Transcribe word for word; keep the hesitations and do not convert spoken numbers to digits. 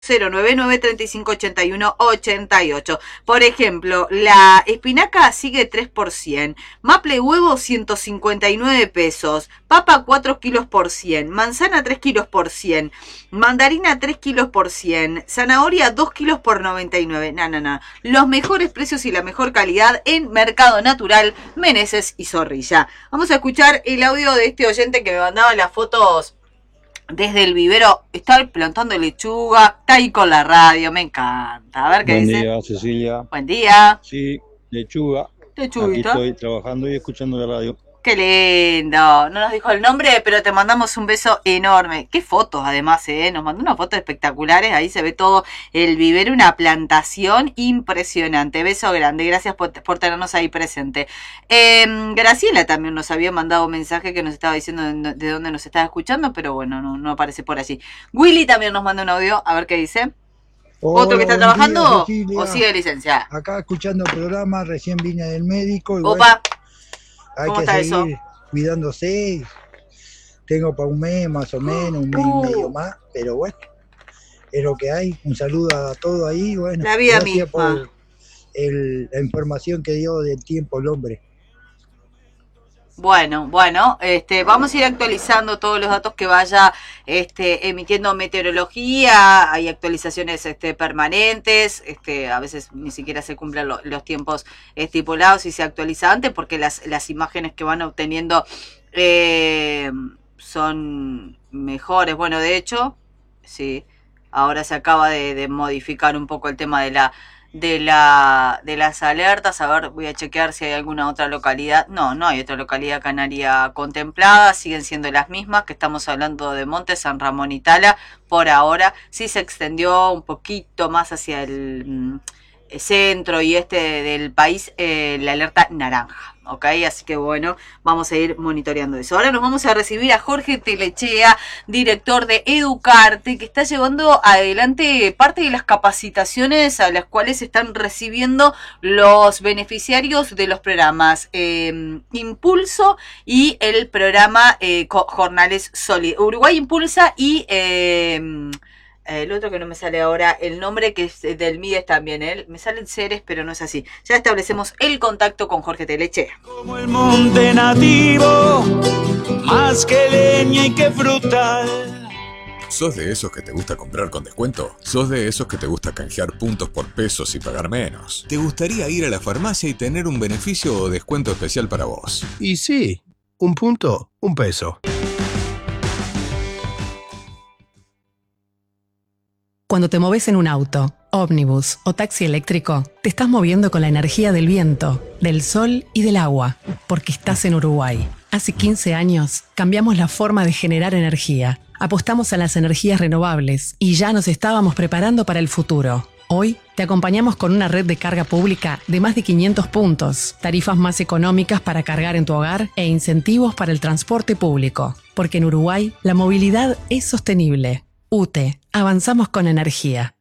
cero nueve nueve, treinta y cinco, ochenta y uno, ochenta y ocho. Por ejemplo, la espinaca sigue tres por cien, maple huevo ciento cincuenta y nueve pesos, papa cuatro kilos por cien, manzana tres kilos por cien, mandarina tres kilos por cien, zanahoria dos kilos por noventa y nueve. No, no, no. Los mejores precios y la mejor calidad en Mercado Natural, Meneses y Zorrilla. Vamos a escuchar el audio de este oyente que me mandaba las fotos desde el vivero. Está plantando lechuga, está ahí con la radio, me encanta. A ver qué Buen dice. día, Cecilia. Buen día. Sí, lechuga. Lechuguita. Aquí estoy trabajando y escuchando la radio. Qué lindo. No nos dijo el nombre, pero te mandamos un beso enorme. Qué fotos, además, ¿eh? Nos mandó unas fotos espectaculares. Ahí se ve todo el vivero, una plantación impresionante. Beso grande. Gracias por, por tenernos ahí presente. Eh, Graciela también nos había mandado un mensaje que nos estaba diciendo de, de dónde nos estaba escuchando, pero bueno, no, no aparece por allí. Willy también nos manda un audio. A ver qué dice. Hola, ¿Otro que está buen día, trabajando Cecilia. o sigue de licencia? Acá escuchando el programa, recién vine del médico y Opa. bueno, hay ¿Cómo que está seguir eso? cuidándose. Tengo para un mes más o menos, un mes Uh. y medio más, pero bueno, es lo que hay. Un saludo a todos ahí, bueno, La vida gracias misma. por el, la información que dio del tiempo el hombre. Bueno, bueno, este, vamos a ir actualizando todos los datos que vaya este, emitiendo meteorología. Hay actualizaciones este, permanentes, este, a veces ni siquiera se cumplen lo, los tiempos estipulados y se actualiza antes porque las, las imágenes que van obteniendo eh, son mejores. Bueno, de hecho, sí, ahora se acaba de, de modificar un poco el tema de la de la de las alertas. A ver, voy a chequear si hay alguna otra localidad. No, no hay otra localidad canaria contemplada, siguen siendo las mismas, que estamos hablando de Montes, San Ramón y Tala. Por ahora sí se extendió un poquito más hacia el mm, centro y este del país eh, la alerta naranja, ¿ok? Así que bueno, vamos a ir monitoreando eso. Ahora nos vamos a recibir a Jorge Telechea, director de Educarte, que está llevando adelante parte de las capacitaciones a las cuales están recibiendo los beneficiarios de los programas eh, Impulso y el programa eh, Jornales Sólidos. Uruguay Impulsa y... Eh, el otro que no me sale ahora, el nombre que es del MIDES también, ¿eh? Me salen seres, pero no es así. Ya establecemos el contacto con Jorge Telechea. Como el monte nativo, más que leña y que frutal. ¿Sos de esos que te gusta comprar con descuento? ¿Sos de esos que te gusta canjear puntos por pesos y pagar menos? ¿Te gustaría ir a la farmacia y tener un beneficio o descuento especial para vos? Y sí, un punto, un peso. Cuando te moves en un auto, ómnibus o taxi eléctrico, te estás moviendo con la energía del viento, del sol y del agua, porque estás en Uruguay. Hace quince años cambiamos la forma de generar energía, apostamos a las energías renovables y ya nos estábamos preparando para el futuro. Hoy te acompañamos con una red de carga pública de más de quinientos puntos, tarifas más económicas para cargar en tu hogar e incentivos para el transporte público, porque en Uruguay la movilidad es sostenible. U T E, avanzamos con energía.